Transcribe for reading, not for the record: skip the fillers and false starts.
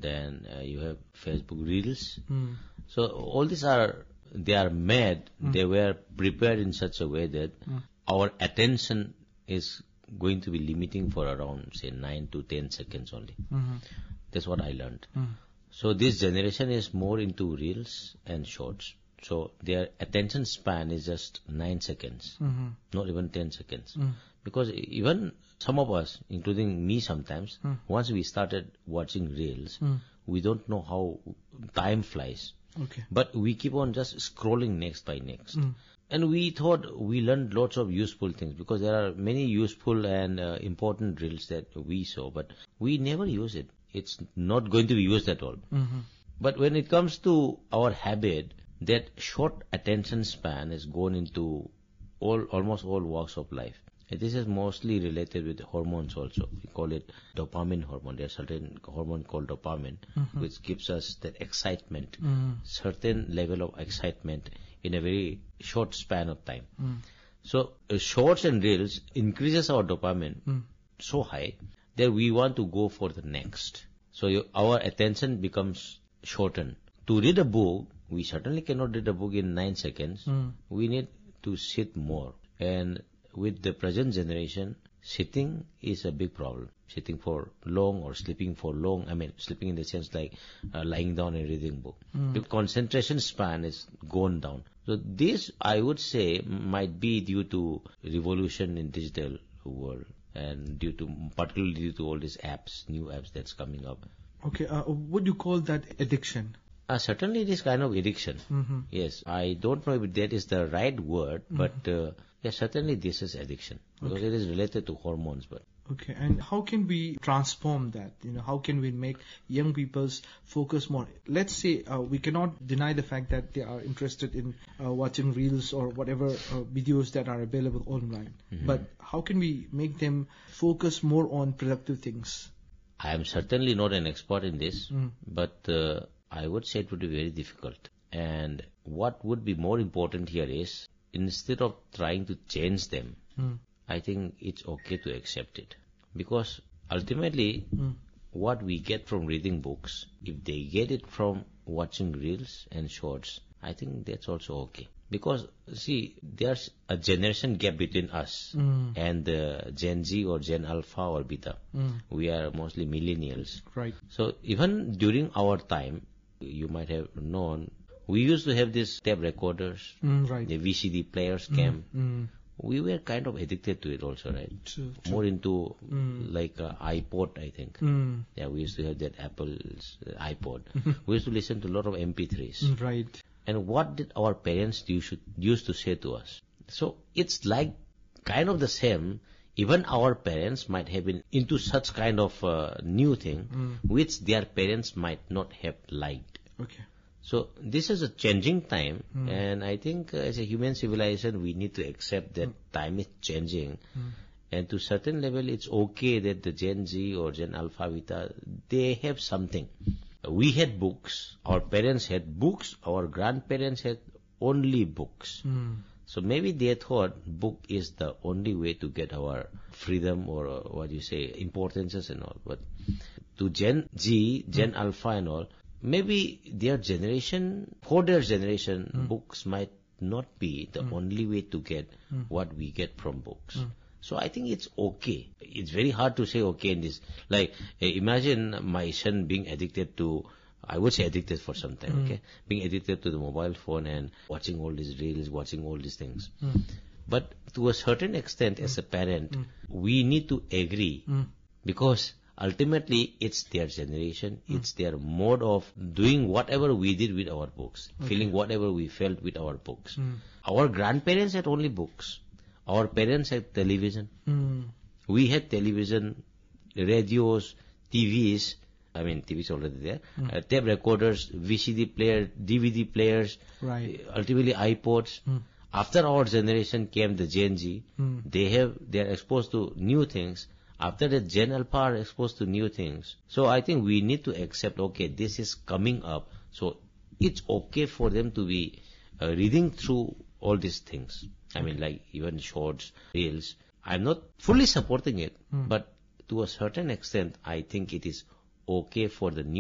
then you have Facebook Reels. So all these they are made, they were prepared in such a way that our attention is going to be limiting for around, say, 9 to 10 seconds only. That's what I learned. So this generation is more into Reels and Shorts. So their attention span is just 9 seconds, not even 10 seconds. Because even some of us, including me sometimes, once we started watching Reels, we don't know how time flies. Okay. But we keep on just scrolling next by next. And we thought we learned lots of useful things because there are many useful and important Reels that we saw, but we never use it. It's not going to be used at all. But when it comes to our habit, that short attention span has gone into almost all walks of life. And this is mostly related with hormones also. We call it dopamine hormone. There's a certain hormone called dopamine, which gives us that excitement, certain level of excitement in a very short span of time. So shorts and reels increases our dopamine so high that we want to go for the next. So our attention becomes shortened. To read a book, we certainly cannot read a book in 9 seconds. We need to sit more. And with the present generation, sitting is a big problem. Sitting for long or sleeping for long. I mean, sleeping in the sense like lying down and reading book. The concentration span is gone down. So this, I would say, might be due to revolution in digital world and particularly due to all these apps, new apps that's coming up. Okay, would you call that addiction? Certainly it is kind of addiction. Yes, I don't know if that is the right word, but certainly this is addiction because it is related to hormones. But okay, and how can we transform that? How can we make young people's focus more? Let's say we cannot deny the fact that they are interested in watching reels or whatever videos that are available online. But how can we make them focus more on productive things? I am certainly not an expert in this, but I would say it would be very difficult. And what would be more important here is, instead of trying to change them, I think it's okay to accept it. Because ultimately, what we get from reading books, if they get it from watching reels and shorts, I think that's also okay. Because, see, there's a generation gap between us and Gen Z or Gen Alpha or Beta. We are mostly millennials. Right. So even during our time, you might have known, we used to have these tape recorders, right. the VCD players came. We were kind of addicted to it also, right? True. More into like iPod, I think. Yeah, we used to have that Apple's iPod. We used to listen to a lot of MP3s. Right. And what did our parents used to say to us? So it's like kind of the same. Even our parents might have been into such kind of new thing, which their parents might not have liked. Okay. So this is a changing time, and I think as a human civilization, we need to accept that time is changing. And to certain level, it's okay that the Gen Z or Gen Alpha Beta, they have something. We had books, our parents had books, our grandparents had only books. So maybe they thought book is the only way to get our freedom or importances and all. But to Gen Z, Gen Alpha and all, maybe for their generation, books might not be the only way to get what we get from books. So I think it's okay. It's very hard to say okay in this. Like, imagine my son being addicted to, I would say addicted for some time, okay? Being addicted to the mobile phone and watching all these reels, watching all these things. But to a certain extent, as a parent, we need to agree because ultimately it's their generation, it's their mode of doing whatever we did with our books, feeling whatever we felt with our books. Our grandparents had only books. Our parents had television. We had television, radios, TVs. I mean, TVs already there. Tape recorders, VCD players, DVD players, right. Ultimately iPods. After our generation came the Gen Z. They are exposed to new things. After that, Gen Alpha are exposed to new things. So I think we need to accept, okay, this is coming up. So it's okay for them to be reading through all these things. I mean, like even shorts, reels. I'm not fully supporting it, but to a certain extent, I think it is okay for the new